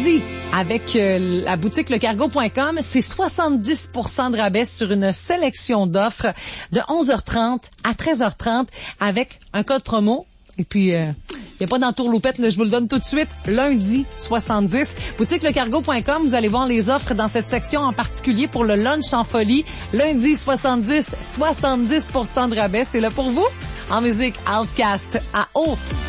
lundi, avec la boutique lecargo.com, c'est 70% de rabais sur une sélection d'offres de 11h30 à 13h30 avec un code promo. Et puis, il n'y a pas d'entourloupette, là, je vous le donne tout de suite. Lundi, 70. Boutique lecargo.com, vous allez voir les offres dans cette section, en particulier pour le lunch en folie. Lundi, 70% de rabais, c'est là pour vous. En musique, Outcast à Haute.